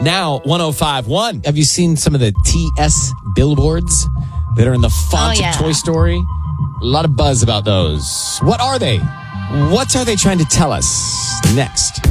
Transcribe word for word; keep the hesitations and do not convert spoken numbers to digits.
Now, one oh five point one. Have you seen some of the T S billboards that are in the font Oh, yeah. of Toy Story? A lot of buzz about those. What are they? What are they trying to tell us? Next.